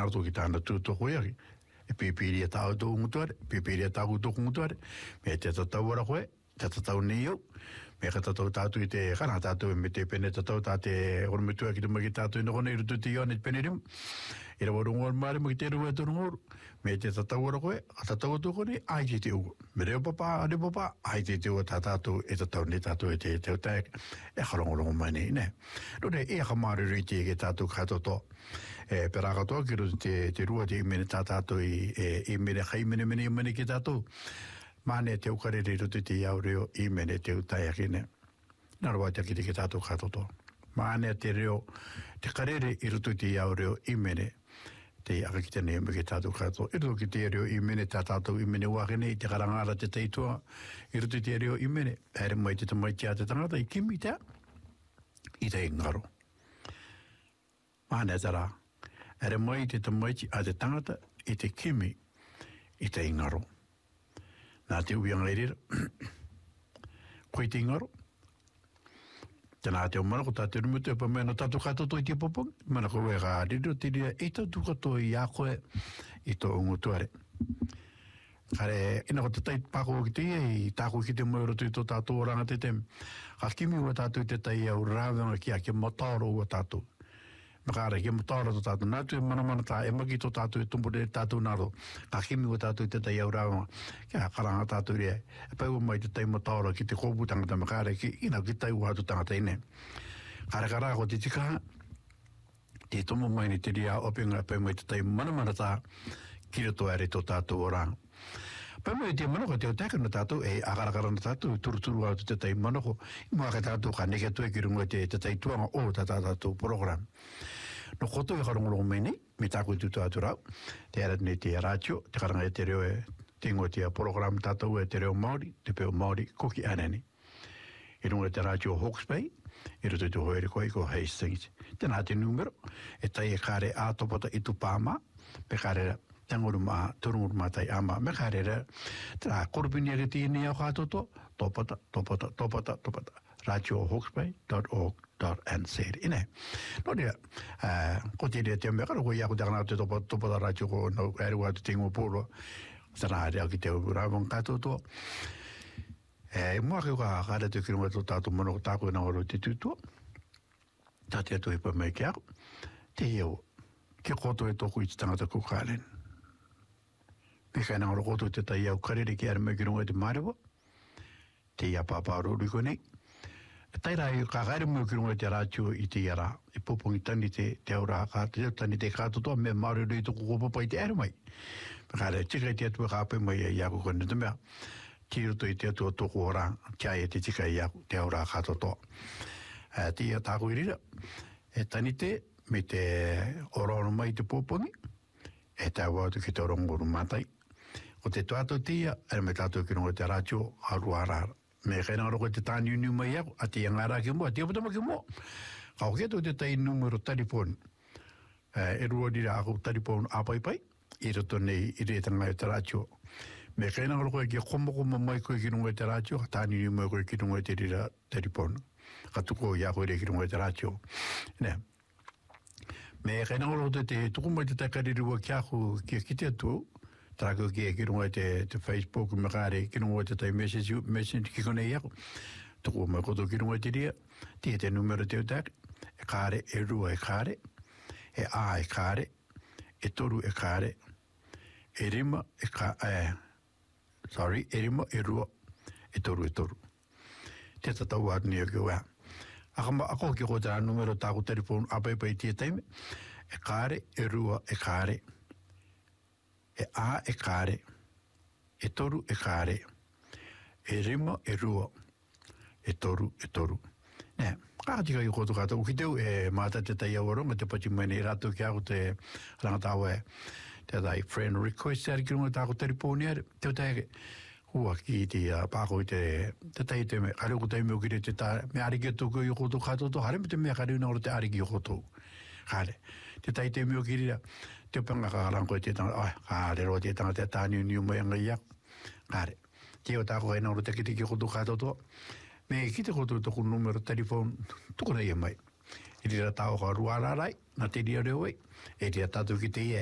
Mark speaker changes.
Speaker 1: narto ki tāna tūto koe e pipiri tau tō ngutuare, pipiri tau tō ngutuare, me te tatau ara koe, te tatau nei au, me ka tatau tātu i te kara tātu me te pene tatau tāte ormetua ki te maki tātu i nokone i rutu te ione pene rimu, i rawa rungo maare mo ki te rua tō rungo, me te tatau ara koe, a tatau tō kone, ai te te ugo, me reo papa, ane papa, ai te te ugo tā tātu e tatau ne tātu e te teo taek, e karongo mai nei, ne. Rone, e ka maare rui te ke tātu katoto, e pera katoa ki rutu te rua te imene tā tātu i mene kai mene ki tātu, Mane te ukarere rutu te iau reo I mene te utai akine. Narawa te kite ki tātou katoto. Mane te reo, te karere I rutu te iau reo I mene te akakite ne me ki tātou katoto. I rutu ki te reo I mene tā tātou I mene wakene I te karangara te teitua. I rutu te reo I mene. Ere mai te tamai tia te tangata I kimi tea. I te ingaro. Mane tara. Ere mai te tamai tia te tangata I te kimi I te ingaro. Nā te uianga e rira. Koe te ingaro. Tēnā te o mana ko tā te rumutu e pa mea no tātou katoto I te popongi. Mana ko e kā riro te rira e tau tukato I a koe I tō ungutuare. Kare, ina ko te tai pako ki te I tāko ki te moero tu I tō tātou oranga te tem. Ka kimi ua tātou te tai au rāwanga ki a ke mataoro ua tātou. Makara ke mataoro tō tātou. Nā tu e mana tā e maki tō tātou e tumpure tātou naro. Ka kimi ua tātou te tai au rāwanga. Kia karanga tātou rea. E pai ua mai te tai mataoro ki te kōpu tangata makara ki ina ki tai ua hatu tangata ine. Kare kara ko te tika. Te tomo mai ni te rea opinga e pai mai te tai mana tā kira tō ere tō tātou oranga. Pai mai te manoko te o teka na tātou e akarakara na tātou turuturu au te tai manoko I mua ka tātou ka neke tue ki rungo te tai tuanga o tātou program. No koto e karongolongo mai nei, me tākou tutu aturau, te arat nei te rātio, te karanga e te reo e te ingo te program tātou e te reo Māori, te peo Māori koki anani. I rungo te rātio Hawke's Bay, I rutu te hoere koe ko Hastings. Tēnā te numero, e tai e kāre ātopota I tu pāma, pe kāre tangoru mā, turunguru mā tai āma, me kārera, tērā korupini ake tīni au kātoto, topata, radio hawksbay.org.nz. Ine, no rea, ko te rea te mea, karo koe iaku te kanau te topata radio ko no erua te tingo pōro, tērā rea ki te urāwang kātoto. Mua keu ka kāre te kirunga tō tātou mano tāko e nangaro te tūtua, tāte atu hipa mei ki aku, te iau, ke koto e tōku I te tangata ko kālen. Me kai nangaro koto te tai au karere ki arame ki runga te mārewa, te ia pāpāro riko nei. Tai rai ka kaere mo ki runga te rātio I te iara, I popongi tani te aura kātoto, tani te kātoto, me māre rei toko kopapa I te aru mai. Me kāre, tika I te atua kāpe mai e iako kone te mea, tiroto I te atua toko orang, kia e te tika I iako te aura kātoto. Te ia tāko I rira, e tani te, me te orono mai te popongi, e tāu atu ki te orongoru mātai. O te tuato tia, ere me tātou ki runga te rātio aruarara. Me kai nangaro koe te tāni unu mai ako, a te angara ki mua, te apatama ki mua. Ka o keto te tai numero taripon, e rua dira ako taripon apaipai, I roto nei I retanga e te rātio. Me kai nangaro koe ki komokoma mai koe ki runga te rātio, ka tāni unu mai koe ki runga te rira taripon. Ka tuko I ako ere ki runga te rātio. Ne. Me kai nangaro te tukumai te takaririwa ki ako ki te atu, Tāko ki runga te Facebook, me kāre ki runga te tai message ki kone I ako. Tuko mai koto ki runga te ria, te numero te utak, e kāre, e rua e kāre, e a e kāre, e toru e kāre, e rima e kāre, e rima e rua, e toru. Te tatau atni o ki wea. Ako ki ko tā numero tāko telefonu apaipai tia taime, e kāre, e rua e kāre, e a e kāre, e toru e kāre, e rima e rua, e toru. Ne, kātika I koto kātou ki teu e māta te tai awaronga te pati mai nei rātou ki ako te rangatawa te tai friend request ari ki runga tāko telefoni ari, te o taike hua ki te pāko I te tai te me, kare ko tai meo ki te tā, me ariki e tōku I koto kātou to, hare me te mea kare unangoro te ariki I koto. Kare, te tai te meo ki rira, te panga ka rango te tanga, kare roa te tanga te tāni uniu mai anga I ako. Kare, te o tāko hai nangoro te kiti ki koto kātou to, me ki te koto toko numero telefon, toko nei e mai. I rira tāo ka ruararai, na te ria reo e ria tātou ki te ia